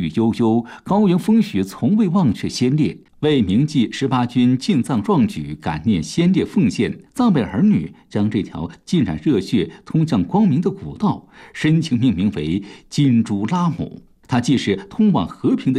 雨悠悠，高原风雪从未忘却先烈，为铭记18军进藏壮举，感念先烈奉献，藏北儿女将这条浸染热血、通向光明的古道，深情命名为金珠拉姆。它既是通往和平的